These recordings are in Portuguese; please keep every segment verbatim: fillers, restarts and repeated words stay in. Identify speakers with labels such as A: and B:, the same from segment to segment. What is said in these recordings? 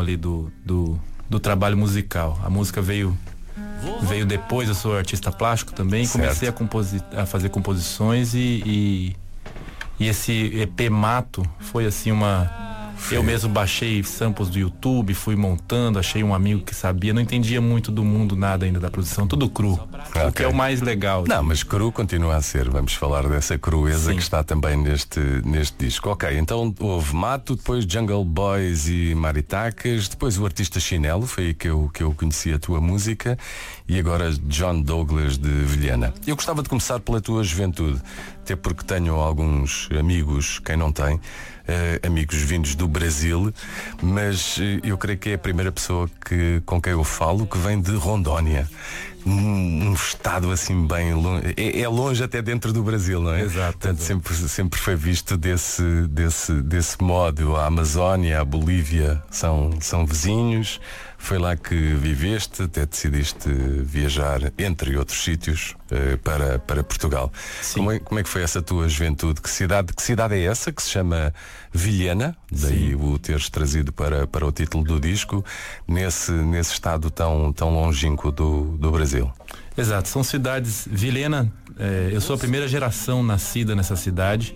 A: ali do, do, do trabalho musical. A música veio, veio depois, eu sou artista plástico também,
B: certo.
A: Comecei a, composi- a fazer composições e, e, e esse E P Mato foi assim uma... Eu mesmo baixei samples do YouTube, fui montando, achei um amigo que sabia, não entendia muito do mundo, nada ainda da produção, tudo cru,
B: okay.
A: O que é o mais legal.
B: Não, mas cru continua a ser, vamos falar dessa crueza. Sim. Que está também neste, neste disco. Ok, então houve Mato, depois Jungle Boys e Maritacas, depois o artista Chinelo, foi aí que eu, que eu conheci a tua música, e agora John Douglas de Vilhena. Eu gostava de começar pela tua juventude, até porque tenho alguns amigos, quem não tem, Uh, amigos vindos do Brasil, mas uh, eu creio que é a primeira pessoa que, com quem eu falo que vem de Rondônia, um, um estado assim bem longe, é, é longe até dentro do Brasil, não é?
A: Exato.
B: Portanto,
A: exato.
B: sempre, sempre foi visto desse, desse, desse modo. A Amazónia, a Bolívia são, são vizinhos. Foi lá que viveste, até decidiste viajar, entre outros sítios, uh, para, para Portugal. Como é, como é que foi essa tua juventude? Que cidade, que cidade é essa que se chama Vilhena? Daí Sim. o teres trazido para, para o título do disco, nesse, nesse estado tão, tão longínquo do, do Brasil.
A: Exato, são cidades... Vilhena, é, eu sou a primeira geração nascida nessa cidade.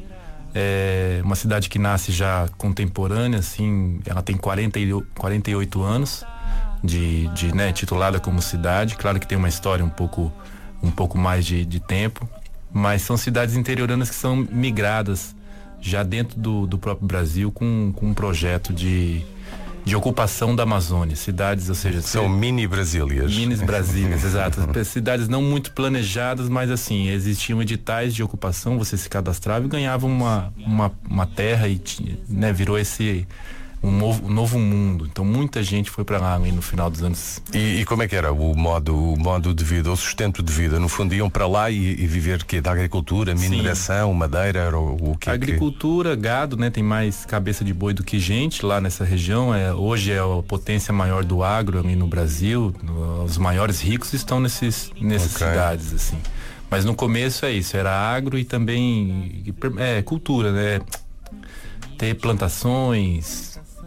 A: É uma cidade que nasce já contemporânea, assim, ela tem quarenta e oito anos de, de né, titulada como cidade. Claro que tem uma história um pouco, um pouco mais de, de tempo, mas são cidades interioranas que são migradas já dentro do, do próprio Brasil com, com um projeto de, de ocupação da Amazônia. Cidades, ou seja...
B: São mini Brasílias.
A: Mini Brasílias, exato. Cidades não muito planejadas, mas assim, existiam editais de ocupação, você se cadastrava e ganhava uma, uma, uma terra e né, virou esse... Um novo, um novo mundo. Então muita gente foi para lá no final dos anos.
B: E, e como é que era o modo, o modo de vida, o sustento de vida? No fundo iam para lá e, e viver que da agricultura, mineração, Sim. madeira, era o, o que
A: agricultura,
B: que...
A: gado, né? Tem mais cabeça de boi do que gente lá nessa região. É, hoje é a potência maior do agro ali no Brasil. Os maiores ricos estão nesses, nessas okay. cidades, assim. Mas no começo é isso, era agro e também é, cultura, né? Ter plantações.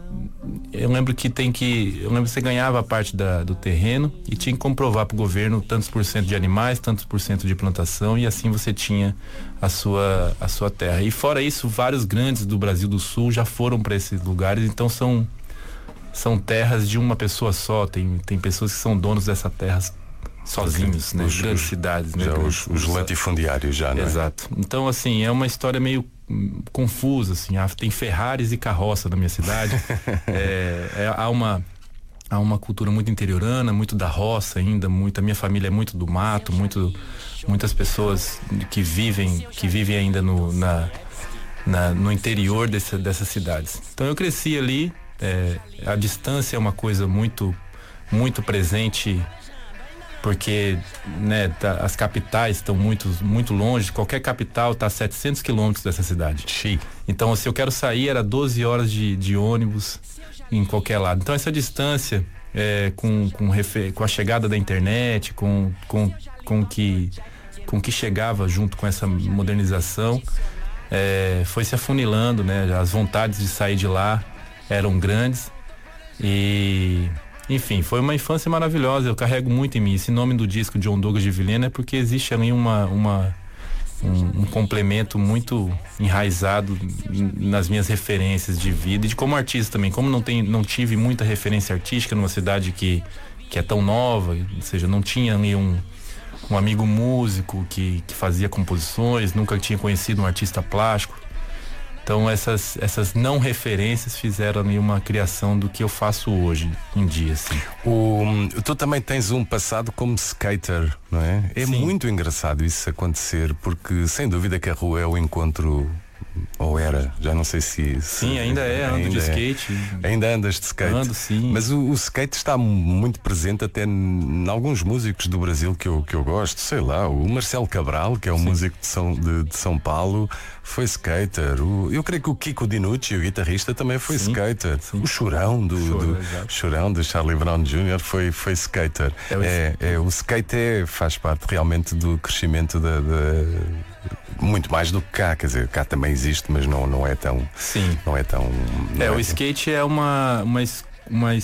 A: Eu lembro que tem que. Eu lembro que você ganhava a parte da, do terreno e tinha que comprovar para o governo tantos por cento de animais, tantos por cento de plantação, e assim você tinha a sua, a sua terra. E fora isso, vários grandes do Brasil do Sul já foram para esses lugares, então são, são terras de uma pessoa só. Tem, tem pessoas que são donos dessa terra sozinhos, né?
B: Os,
A: grandes
B: os,
A: cidades, né?
B: Já
A: grandes,
B: os, os latifundiários já, não é?
A: Exato. Então, assim, é uma história meio confusa, assim. Ah, tem Ferraris e carroça na minha cidade. é, é, há uma há uma cultura muito interiorana, muito da roça ainda, muito, a minha família é muito do mato, muito, muitas pessoas que vivem, que vivem ainda no, na, na, no interior desse, dessas cidades. Então eu cresci ali, é, a distância é uma coisa muito, muito presente, porque né, tá, as capitais estão muito, muito longe. Qualquer capital está a setecentos quilômetros dessa cidade.
B: Sim.
A: Então, se eu quero sair, era doze horas de, de ônibus em qualquer lado. Então, essa distância, é, com, com, refer, com a chegada da internet, com, com, com, que, com que chegava junto com essa modernização, é, foi se afunilando, né? As vontades de sair de lá eram grandes e... Enfim, foi uma infância maravilhosa, eu carrego muito em mim. Esse nome do disco, John Douglas de Vilhena, é porque existe ali uma, uma, um, um complemento muito enraizado nas minhas referências de vida e de como artista também. Como não, tem, não tive muita referência artística numa cidade que, que é tão nova, ou seja, não tinha ali um, um amigo músico que, que fazia composições, nunca tinha conhecido um artista plástico. Então essas, essas não referências fizeram ali uma criação do que eu faço hoje em dia, assim.
B: O, tu também tens um passado como skater, não é? É Sim. muito engraçado isso acontecer, porque sem dúvida que a rua é o encontro, ou era, já não sei se...
A: Sim,
B: se,
A: ainda é, ando de skate.
B: É, ainda andas de skate.
A: Ando, sim.
B: Mas o, o skate está muito presente até em alguns músicos do Brasil que eu, que eu gosto, sei lá, o Marcelo Cabral, que é um sim. músico de São, de, de São Paulo, foi skater. O, eu creio que o Kiko Dinucci, o guitarrista, também foi sim, skater. Sim. O Chorão do, Chora, do Chorão do Charlie Brown júnior foi, foi skater. É, é, é, o skate é, faz parte realmente do crescimento da, da, muito mais do que cá, quer dizer, cá também existe, mas não, não é tão.
A: Sim.
B: Não é tão. Não
A: é,
B: é
A: o
B: tão...
A: skate é uma, uma, uma